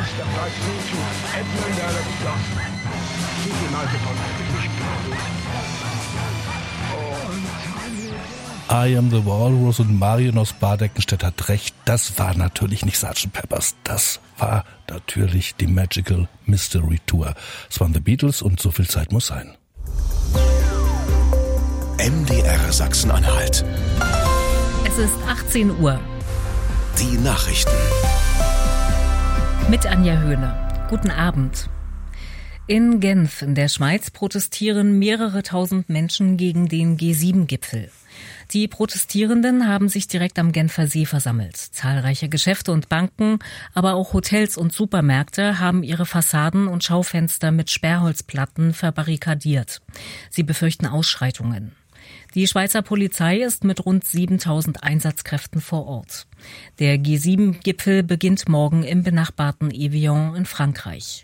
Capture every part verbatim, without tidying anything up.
Step right through to Edmund Ehrlich Johnson. Keep United on English. I Am the Walrus und Marion aus Bardeckenstedt hat recht, das war natürlich nicht Sergeant Peppers, das war natürlich die Magical Mystery Tour. Es waren The Beatles und so viel Zeit muss sein. M D R Sachsen-Anhalt. Es ist achtzehn Uhr. Die Nachrichten. Mit Anja Höhne. Guten Abend. In Genf in der Schweiz protestieren mehrere tausend Menschen gegen den G sieben Gipfel. Die Protestierenden haben sich direkt am Genfer See versammelt. Zahlreiche Geschäfte und Banken, aber auch Hotels und Supermärkte haben ihre Fassaden und Schaufenster mit Sperrholzplatten verbarrikadiert. Sie befürchten Ausschreitungen. Die Schweizer Polizei ist mit rund siebentausend Einsatzkräften vor Ort. Der G sieben Gipfel beginnt morgen im benachbarten Evian in Frankreich.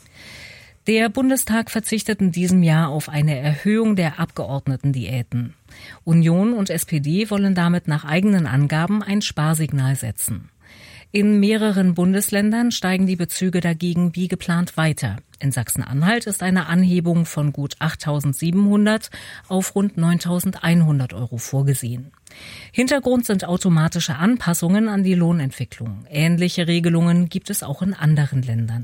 Der Bundestag verzichtet in diesem Jahr auf eine Erhöhung der Abgeordnetendiäten. Union und S P D wollen damit nach eigenen Angaben ein Sparsignal setzen. In mehreren Bundesländern steigen die Bezüge dagegen wie geplant weiter. In Sachsen-Anhalt ist eine Anhebung von gut achttausendsiebenhundert auf rund neuntausendeinhundert Euro vorgesehen. Hintergrund sind automatische Anpassungen an die Lohnentwicklung. Ähnliche Regelungen gibt es auch in anderen Ländern.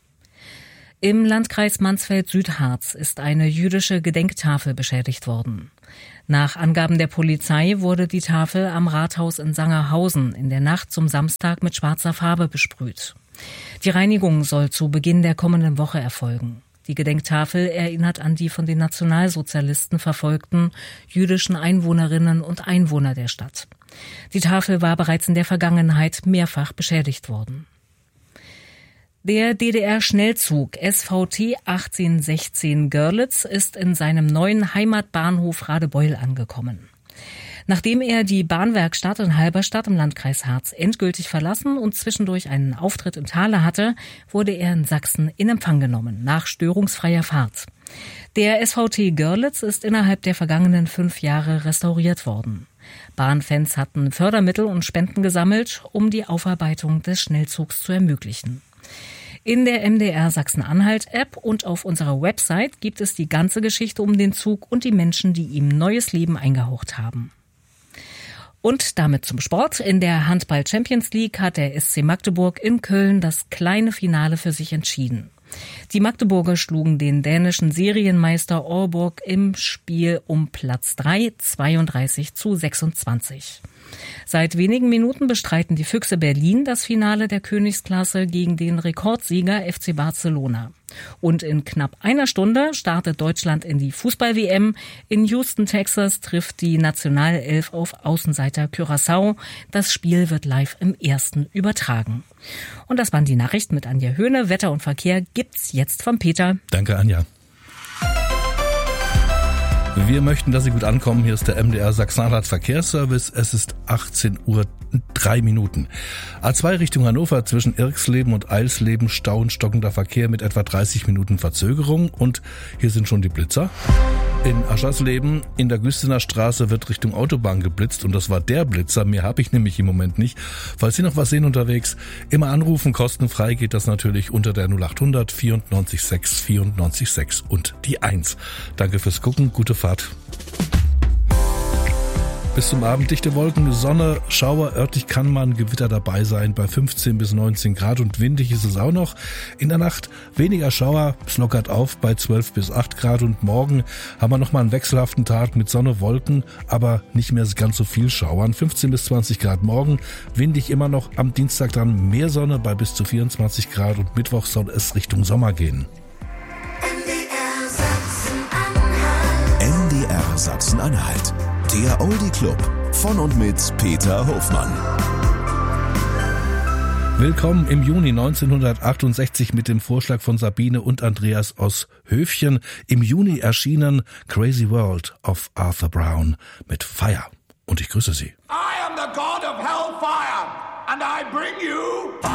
Im Landkreis Mansfeld-Südharz ist eine jüdische Gedenktafel beschädigt worden. Nach Angaben der Polizei wurde die Tafel am Rathaus in Sangerhausen in der Nacht zum Samstag mit schwarzer Farbe besprüht. Die Reinigung soll zu Beginn der kommenden Woche erfolgen. Die Gedenktafel erinnert an die von den Nationalsozialisten verfolgten jüdischen Einwohnerinnen und Einwohner der Stadt. Die Tafel war bereits in der Vergangenheit mehrfach beschädigt worden. Der D D R-Schnellzug S V T achtzehnhundertsechzehn Görlitz ist in seinem neuen Heimatbahnhof Radebeul angekommen. Nachdem er die Bahnwerkstatt in Halberstadt im Landkreis Harz endgültig verlassen und zwischendurch einen Auftritt in Thale hatte, wurde er in Sachsen in Empfang genommen, nach störungsfreier Fahrt. Der S V T Görlitz ist innerhalb der vergangenen fünf Jahre restauriert worden. Bahnfans hatten Fördermittel und Spenden gesammelt, um die Aufarbeitung des Schnellzugs zu ermöglichen. In der M D R Sachsen-Anhalt-App und auf unserer Website gibt es die ganze Geschichte um den Zug und die Menschen, die ihm neues Leben eingehaucht haben. Und damit zum Sport. In der Handball-Champions League hat der S C Magdeburg in Köln das kleine Finale für sich entschieden. Die Magdeburger schlugen den dänischen Serienmeister Aalborg im Spiel um Platz drei, zweiunddreißig zu sechsundzwanzig. Seit wenigen Minuten bestreiten die Füchse Berlin das Finale der Königsklasse gegen den Rekordsieger F C Barcelona. Und in knapp einer Stunde startet Deutschland in die Fußball-W M. In Houston, Texas trifft die Nationalelf auf Außenseiter Curaçao. Das Spiel wird live im Ersten übertragen. Und das waren die Nachrichten mit Anja Höhne. Wetter und Verkehr gibt's jetzt von Peter. Danke, Anja. Wir möchten, dass Sie gut ankommen. Hier ist der M D R Sachsen-Anhalt Verkehrsservice. Es ist achtzehn Uhr drei Minuten. A zwei Richtung Hannover zwischen Irxleben und Eilsleben Stau und stockender Verkehr mit etwa dreißig Minuten Verzögerung. Und hier sind schon die Blitzer. In Aschersleben in der Güstener Straße wird Richtung Autobahn geblitzt und das war der Blitzer. Mehr habe ich nämlich im Moment nicht. Falls Sie noch was sehen unterwegs, immer anrufen. Kostenfrei geht das natürlich unter der null achthundert vierundneunzig sechs vierundneunzig sechs und die eins. Danke fürs Gucken. Gute Fahrt. Bis zum Abend dichte Wolken, Sonne, Schauer, örtlich kann man Gewitter dabei sein bei fünfzehn bis neunzehn Grad und windig ist es auch noch. In der Nacht weniger Schauer, es lockert auf bei zwölf bis acht Grad und morgen haben wir nochmal einen wechselhaften Tag mit Sonne, Wolken, aber nicht mehr ganz so viel Schauern. fünfzehn bis zwanzig Grad morgen, windig immer noch, am Dienstag dann mehr Sonne bei bis zu vierundzwanzig Grad und Mittwoch soll es Richtung Sommer gehen. M D R Sachsen-Anhalt. Der Oldie Club von und mit Peter Hofmann. Willkommen im Juni neunzehnhundertachtundsechzig mit dem Vorschlag von Sabine und Andreas aus Höfchen. Im Juni erschienen Crazy World of Arthur Brown mit Fire. Und ich grüße Sie. I am the god of hellfire and I bring you